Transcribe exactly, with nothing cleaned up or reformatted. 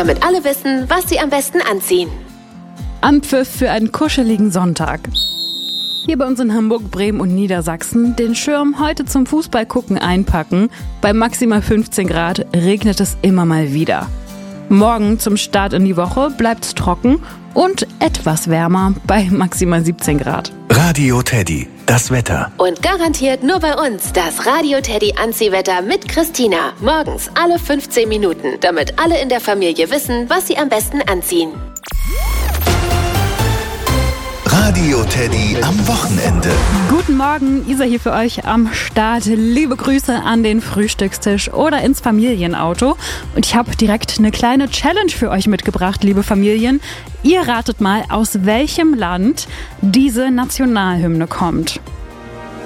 damit alle wissen, was sie am besten anziehen. Anpfiff für einen kuscheligen Sonntag. Hier bei uns in Hamburg, Bremen und Niedersachsen den Schirm heute zum Fußballgucken einpacken. Bei maximal fünfzehn Grad regnet es immer mal wieder. Morgen zum Start in die Woche bleibt es trocken und etwas wärmer bei maximal siebzehn Grad. Radio Teddy, das Wetter. Und garantiert nur bei uns das Radio Teddy Anziehwetter mit Christina. Morgens alle fünfzehn Minuten, damit alle in der Familie wissen, was sie am besten anziehen. Radio Teddy am Wochenende. Guten Morgen, Isa hier für euch am Start. Liebe Grüße an den Frühstückstisch oder ins Familienauto. Und ich habe direkt eine kleine Challenge für euch mitgebracht, liebe Familien. Ihr ratet mal, aus welchem Land diese Nationalhymne kommt.